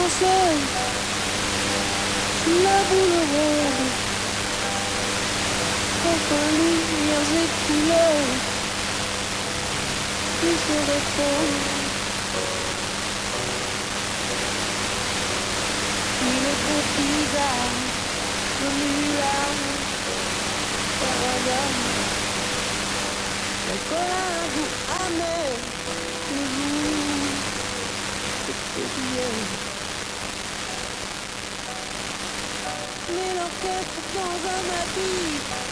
seul sous la boule ronde, entre lumières et couleurs qui se répondent. Il est trop bizarre, comme une larme, par hasard. L'école a un goût amer, toujours, c'est bien. Mais l'orchestre dans un habit